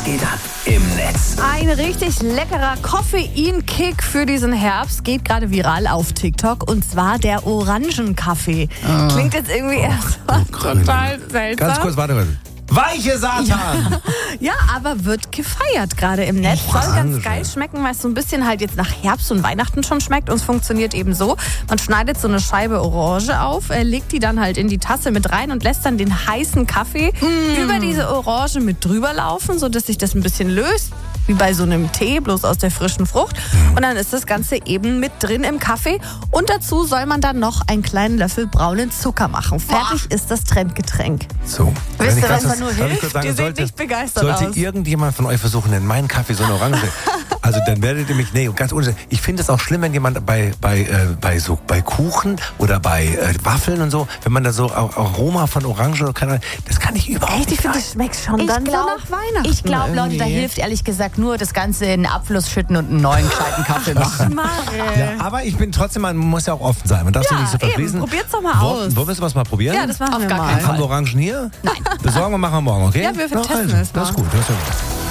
Was geht ab im Netz? Ein richtig leckerer Koffeinkick für diesen Herbst geht gerade viral auf TikTok, und zwar der Orangenkaffee. Klingt jetzt irgendwie erstmal total seltsam. Ganz kurz, warte. Weiche Satan! Ja, aber wird gefeiert gerade im Netz. Soll Orange. ganz geil schmecken, weil es so ein bisschen halt jetzt nach Herbst und Weihnachten schon schmeckt. Und es funktioniert eben so: Man schneidet so eine Scheibe Orange auf, legt die dann halt in die Tasse mit rein und lässt dann den heißen Kaffee über diese Orange mit drüber laufen, sodass sich das ein bisschen löst. Wie bei so einem Tee, bloß aus der frischen Frucht. Und dann ist das Ganze eben mit drin im Kaffee. Und dazu soll man dann noch einen kleinen Löffel braunen Zucker machen. Fertig ist das Trendgetränk. So. Wisst ihr, was Darf da nur ich kurz hilft? sagen, Ihr seht nicht begeistert sollte aus. irgendjemand von euch versuchen, in meinen Kaffee so eine Orange... Also dann werdet ihr mich... Nee, ganz ohne... Ich finde es auch schlimm, wenn jemand bei Kuchen oder bei Waffeln und so, wenn man da so Aroma von Orange oder keine Ahnung, das kann ich überhaupt Echt, ich nicht. finde, das schmeckt schon dann so nach Weihnachten. Ich glaube, Leute, da irgendwie. hilft ehrlich gesagt nur das Ganze in den Abfluss schütten und einen neuen gescheiten Kaffee machen. Ja, aber ich bin trotzdem, man muss ja auch offen sein. Man darf sich nicht so verschließen. Probiert's doch mal aus. Wollen wir es mal probieren? Ja, das machen Auf wir gar mal. keinen Fall. Haben wir Orangen hier? Nein. Besorgen wir, machen wir morgen, okay? Ja, wir testen also, es mal. Das ist gut, das ist gut.